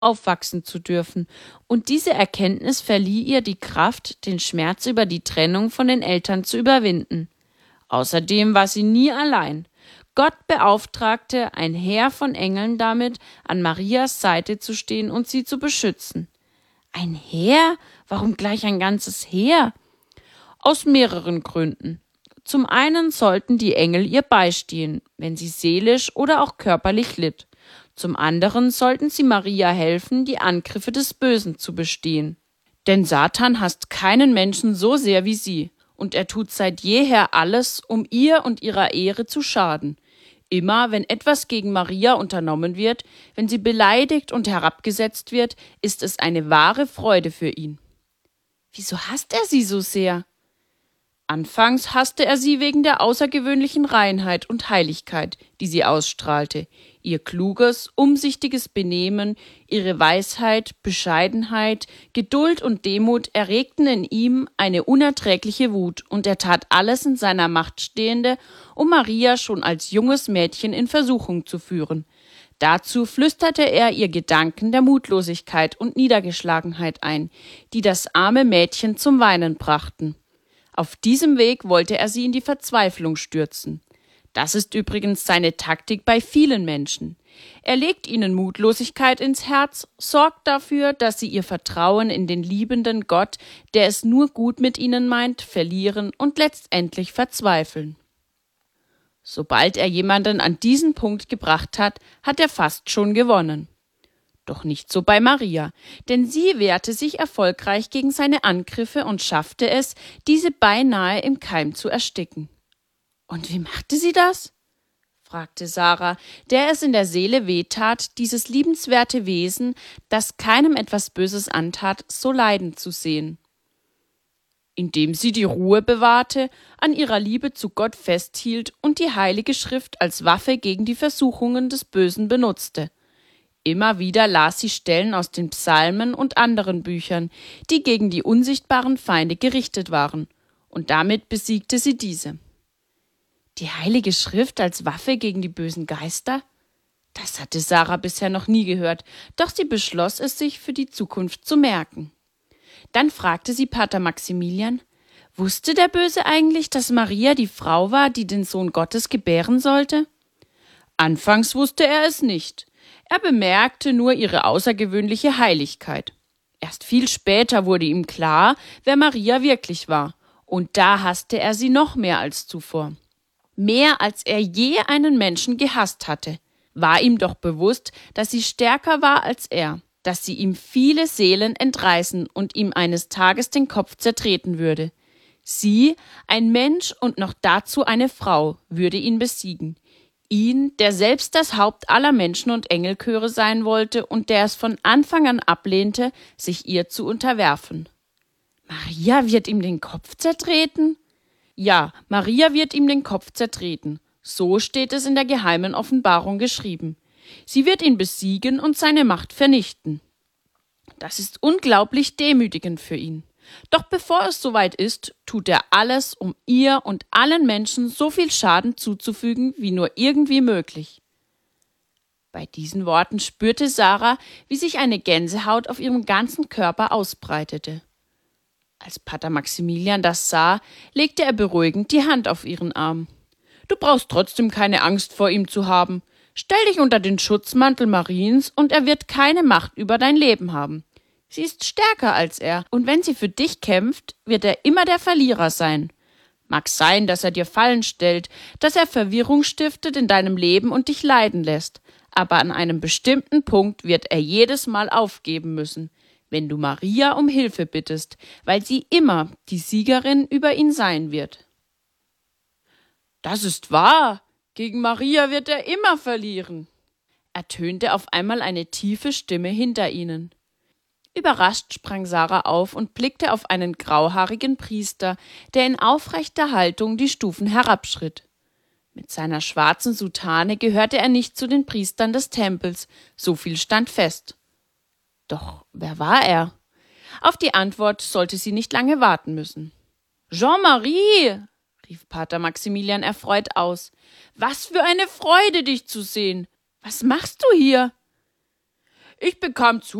aufwachsen zu dürfen, und diese Erkenntnis verlieh ihr die Kraft, den Schmerz über die Trennung von den Eltern zu überwinden. Außerdem war sie nie allein. Gott beauftragte ein Heer von Engeln damit, an Marias Seite zu stehen und sie zu beschützen. Ein Heer? Warum gleich ein ganzes Heer? Aus mehreren Gründen. Zum einen sollten die Engel ihr beistehen, wenn sie seelisch oder auch körperlich litt. Zum anderen sollten sie Maria helfen, die Angriffe des Bösen zu bestehen. Denn Satan hasst keinen Menschen so sehr wie sie, und er tut seit jeher alles, um ihr und ihrer Ehre zu schaden. Immer, wenn etwas gegen Maria unternommen wird, wenn sie beleidigt und herabgesetzt wird, ist es eine wahre Freude für ihn. Wieso hasst er sie so sehr? Anfangs hasste er sie wegen der außergewöhnlichen Reinheit und Heiligkeit, die sie ausstrahlte. Ihr kluges, umsichtiges Benehmen, ihre Weisheit, Bescheidenheit, Geduld und Demut erregten in ihm eine unerträgliche Wut, und er tat alles in seiner Macht Stehende, um Maria schon als junges Mädchen in Versuchung zu führen. Dazu flüsterte er ihr Gedanken der Mutlosigkeit und Niedergeschlagenheit ein, die das arme Mädchen zum Weinen brachten. Auf diesem Weg wollte er sie in die Verzweiflung stürzen. Das ist übrigens seine Taktik bei vielen Menschen. Er legt ihnen Mutlosigkeit ins Herz, sorgt dafür, dass sie ihr Vertrauen in den liebenden Gott, der es nur gut mit ihnen meint, verlieren und letztendlich verzweifeln. Sobald er jemanden an diesen Punkt gebracht hat, hat er fast schon gewonnen. Doch nicht so bei Maria, denn sie wehrte sich erfolgreich gegen seine Angriffe und schaffte es, diese beinahe im Keim zu ersticken. Und wie machte sie das? Fragte Sarah, der es in der Seele wehtat, dieses liebenswerte Wesen, das keinem etwas Böses antat, so leiden zu sehen. Indem sie die Ruhe bewahrte, an ihrer Liebe zu Gott festhielt und die Heilige Schrift als Waffe gegen die Versuchungen des Bösen benutzte. Immer wieder las sie Stellen aus den Psalmen und anderen Büchern, die gegen die unsichtbaren Feinde gerichtet waren, und damit besiegte sie diese. Die Heilige Schrift als Waffe gegen die bösen Geister? Das hatte Sarah bisher noch nie gehört, doch sie beschloss es sich für die Zukunft zu merken. Dann fragte sie Pater Maximilian, wusste der Böse eigentlich, dass Maria die Frau war, die den Sohn Gottes gebären sollte? Anfangs wusste er es nicht. Er bemerkte nur ihre außergewöhnliche Heiligkeit. Erst viel später wurde ihm klar, wer Maria wirklich war, und da hasste er sie noch mehr als zuvor. Mehr als er je einen Menschen gehasst hatte, war ihm doch bewusst, dass sie stärker war als er, dass sie ihm viele Seelen entreißen und ihm eines Tages den Kopf zertreten würde. Sie, ein Mensch und noch dazu eine Frau, würde ihn besiegen. Ihn, der selbst das Haupt aller Menschen- und Engelchöre sein wollte und der es von Anfang an ablehnte, sich ihr zu unterwerfen. Maria wird ihm den Kopf zertreten? Ja, Maria wird ihm den Kopf zertreten. So steht es in der geheimen Offenbarung geschrieben. Sie wird ihn besiegen und seine Macht vernichten. Das ist unglaublich demütigend für ihn. Doch bevor es soweit ist, tut er alles, um ihr und allen Menschen so viel Schaden zuzufügen, wie nur irgendwie möglich. Bei diesen Worten spürte Sarah, wie sich eine Gänsehaut auf ihrem ganzen Körper ausbreitete. Als Pater Maximilian das sah, legte er beruhigend die Hand auf ihren Arm. »Du brauchst trotzdem keine Angst vor ihm zu haben. Stell dich unter den Schutzmantel Mariens und er wird keine Macht über dein Leben haben. Sie ist stärker als er, und wenn sie für dich kämpft, wird er immer der Verlierer sein. Mag sein, dass er dir Fallen stellt, dass er Verwirrung stiftet in deinem Leben und dich leiden lässt, aber an einem bestimmten Punkt wird er jedes Mal aufgeben müssen, wenn du Maria um Hilfe bittest, weil sie immer die Siegerin über ihn sein wird.« »Das ist wahr. Gegen Maria wird er immer verlieren«, ertönte auf einmal eine tiefe Stimme hinter ihnen. Überrascht sprang Sarah auf und blickte auf einen grauhaarigen Priester, der in aufrechter Haltung die Stufen herabschritt. Mit seiner schwarzen Soutane gehörte er nicht zu den Priestern des Tempels, so viel stand fest. Doch wer war er? Auf die Antwort sollte sie nicht lange warten müssen. »Jean-Marie«, rief Pater Maximilian erfreut aus, »was für eine Freude, dich zu sehen! Was machst du hier?« Ich bekam